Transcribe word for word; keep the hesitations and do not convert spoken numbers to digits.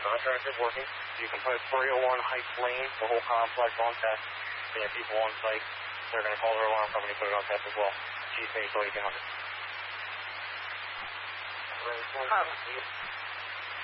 Contract is working. You can put three oh one Heights Lane, the whole complex on test. They have people on site. They're going to call their alarm company, put it on test as well. Chief Mason eighteen hundred. Copy.